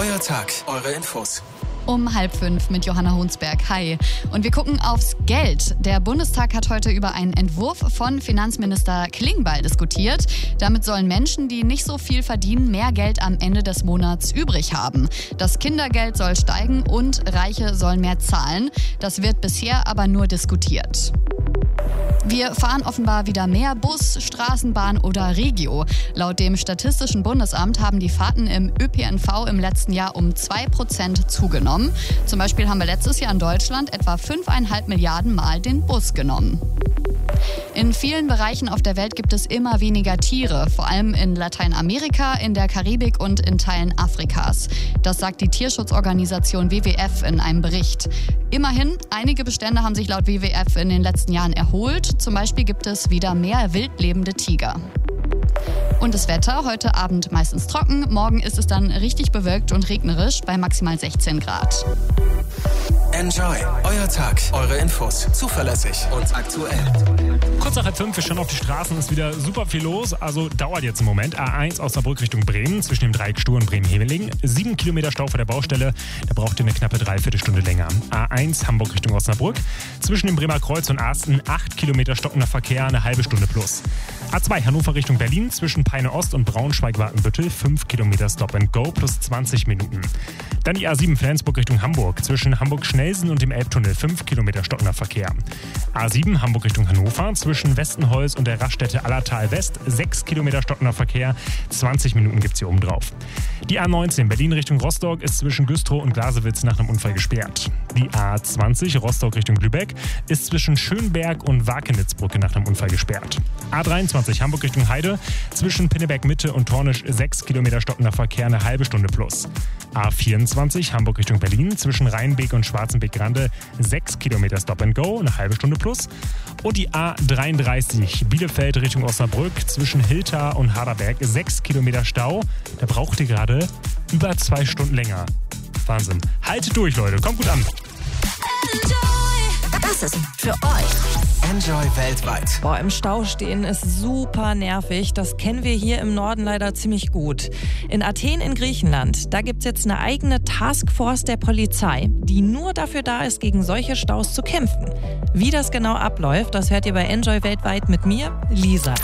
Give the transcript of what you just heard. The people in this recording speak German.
euer Tag, eure Infos. Um 4:30 mit Johanna Honsberg. Hi. Und wir gucken aufs Geld. Der Bundestag hat heute über einen Entwurf von Finanzminister Klingbeil diskutiert. Damit sollen Menschen, die nicht so viel verdienen, mehr Geld am Ende des Monats übrig haben. Das Kindergeld soll steigen und Reiche sollen mehr zahlen. Das wird bisher aber nur diskutiert. Wir fahren offenbar wieder mehr Bus, Straßenbahn oder Regio. Laut dem Statistischen Bundesamt haben die Fahrten im ÖPNV im letzten Jahr um 2% zugenommen. Zum Beispiel haben wir letztes Jahr in Deutschland etwa 5,5 Milliarden Mal den Bus genommen. In vielen Bereichen auf der Welt gibt es immer weniger Tiere, vor allem in Lateinamerika, in der Karibik und in Teilen Afrikas. Das sagt die Tierschutzorganisation WWF in einem Bericht. Immerhin, einige Bestände haben sich laut WWF in den letzten Jahren erholt. Zum Beispiel gibt es wieder mehr wildlebende Tiger. Und das Wetter, heute Abend meistens trocken, morgen ist es dann richtig bewölkt und regnerisch bei maximal 16 Grad. Enjoy, euer Tag, eure Infos, zuverlässig und aktuell. Kurz nach 5, wir schauen auf die Straßen, ist wieder super viel los, also dauert jetzt im Moment. A1 Osnabrück Richtung Bremen, zwischen dem Dreieck Stur und Bremen-Heveling. 7 Kilometer Stau vor der Baustelle, da braucht ihr eine knappe Dreiviertelstunde länger. A1 Hamburg Richtung Osnabrück, zwischen dem Bremer Kreuz und Asten 8 Kilometer stockender Verkehr, eine halbe Stunde plus. A2 Hannover Richtung Berlin, zwischen Peine Ost und Braunschweig-Wartenbüttel 5 Kilometer Stop and Go plus 20 Minuten. Dann die A7 Flensburg Richtung Hamburg, zwischen Hamburg-Schnellsen und dem Elbtunnel 5 Kilometer stockender Verkehr. A7 Hamburg Richtung Hannover, zwischen Westenholz und der Raststätte Allertal West 6 Kilometer stockender Verkehr, 20 Minuten gibt's hier oben drauf. Die A19 Berlin Richtung Rostock ist zwischen Güstrow und Glasewitz nach einem Unfall gesperrt. Die A20 Rostock Richtung Lübeck ist zwischen Schönberg und Wakenitzbrücke nach einem Unfall gesperrt. A23 Hamburg Richtung Heide, zwischen Pinneberg Mitte und Tornisch 6 Kilometer stockender Verkehr, eine halbe Stunde plus. A24 Hamburg Richtung Berlin, zwischen Rheinbeek und Schwarzenbeek-Grande 6 Kilometer Stop and Go, eine halbe Stunde plus. Und die A33 Bielefeld Richtung Osnabrück, zwischen Hilter und Harderberg 6 Kilometer Stau. Da braucht ihr gerade über 2 Stunden länger. Wahnsinn. Haltet durch, Leute. Kommt gut an. Das ist für euch. Enjoy weltweit. Boah, im Stau stehen ist super nervig. Das kennen wir hier im Norden leider ziemlich gut. In Athen in Griechenland, da gibt's jetzt eine eigene Taskforce der Polizei, die nur dafür da ist, gegen solche Staus zu kämpfen. Wie das genau abläuft, das hört ihr bei Enjoy weltweit mit mir, Lisa.